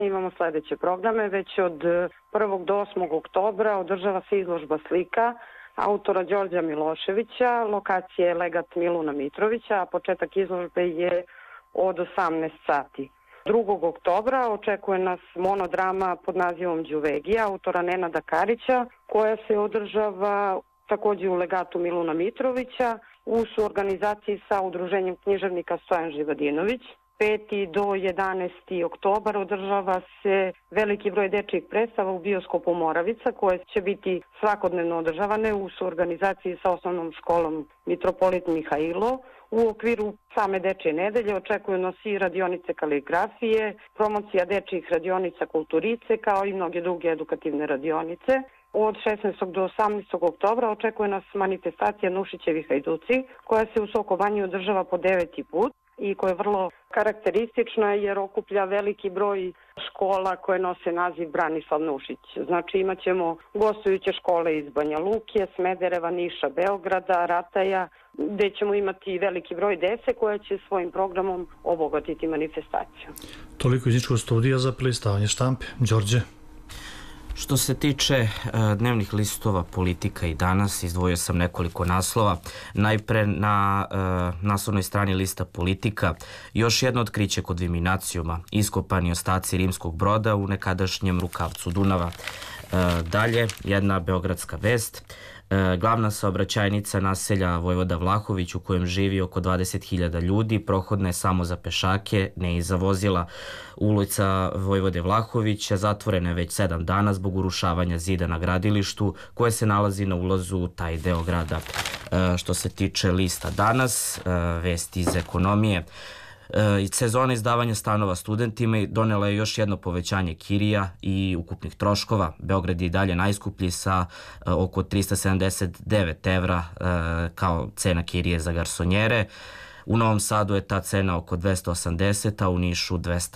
Imamo sledeće programe. Već od 1. do 8. oktobra održava se izložba slika autora Đorđa Miloševića, lokacije Legat Miluna Mitrovića, a početak izložbe je od 18 sati. 2. oktobra očekuje nas monodrama pod nazivom Đuvegija autora Nenada Karića, koja se održava takođe u Legatu Miluna Mitrovića u suorganizaciji sa Udruženjem književnika Stojan Živadinović. 5. do 11. oktobar održava se veliki broj dečijih predstava u bioskopu Moravica, koje će biti svakodnevno održavane u suorganizaciji sa osnovnom školom Mitropolit Mihajlo. U okviru same dečije nedelje očekuju nas i radionice kaligrafije, promocija dečijih radionica kulturice, kao i mnoge druge edukativne radionice. Od 16. do 18. oktobra očekuje nas manifestacija Nušićevi hajduci, koja se u Soko Banji održava po 9. put i koja je vrlo karakteristična jer okuplja veliki broj škola koje nose naziv Branislav Nušić. Znači imaćemo gostujuće škole iz Banja Luke, Smedereva, Niša, Beograda, Rataja, gde ćemo imati veliki broj dece koja će svojim programom obogatiti manifestaciju. Toliko iz Niškog studija za prelistavanje štampe. Đorđe. Što se tiče dnevnih listova Politika i Danas, izdvojio sam nekoliko naslova. Najpre na naslovnoj strani lista Politika još jedno otkriće kod Viminacijuma, iskopani ostaci rimskog broda u nekadašnjem rukavcu Dunava. Dalje, jedna beogradska vest. Glavna saobraćajnica naselja Vojvoda Vlahović u kojem živi oko 20.000 ljudi prohodna je samo za pešake, ne i za vozila. Ulica Vojvode Vlahovića zatvorena je već 7 dana zbog urušavanja zida na gradilištu koje se nalazi na ulazu u taj deo grada. Što se tiče lista Danas, vesti iz ekonomije, sezona izdavanja stanova studentima donela je još jedno povećanje kirija i ukupnih troškova. Beograd je i dalje najskuplji sa oko 379 evra kao cena kirije za garsonjere. U Novom Sadu je ta cena oko 280, a u Nišu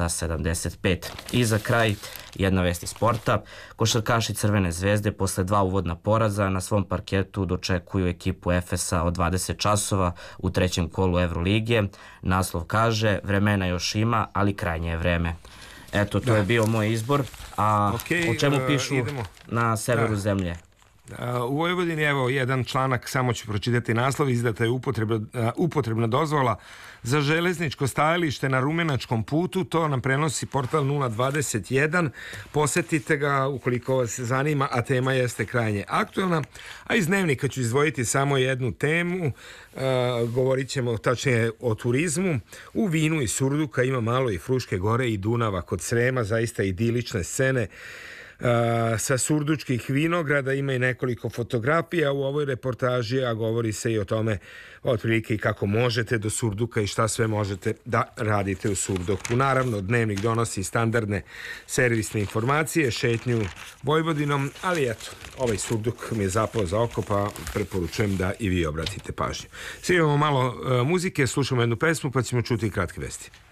275. I za kraj jedna vest iz sporta. Košarkaši Crvene zvezde posle 2 uvodna poraza na svom parketu dočekuju ekipu Efesa od 20 časova u 3. kolu Evrolige. Naslov kaže: vremena još ima, ali krajnje je vreme. Eto, to je bio moj izbor. A o čemu pišu na severu zemlje? U Vojvodini, evo, jedan članak, samo ću pročitati naslov: izdata je upotrebna dozvola za železničko stajalište na Rumenačkom putu. To nam prenosi portal 021. Posetite ga ukoliko vas zanima, a tema jeste krajnje aktuelna. A iz dnevnika ću izdvojiti samo jednu temu. Govorit ćemo tačnije o turizmu. U Vinu i Surduka ima malo i Fruške gore i Dunava kod Srema, zaista idilične scene sa surdučkih vinograda. Ima i nekoliko fotografija u ovoj reportaži, a govori se i o tome otprilike i kako možete do Surduka i šta sve možete da radite u Surduku. Naravno, dnevnik donosi standardne servisne informacije, šetnju Vojvodinom, ali eto, ovaj Surduk mi je zapao za oko, pa preporučujem da i vi obratite pažnju. Svi imamo malo muzike, slušamo jednu pesmu, pa ćemo čuti kratke vesti.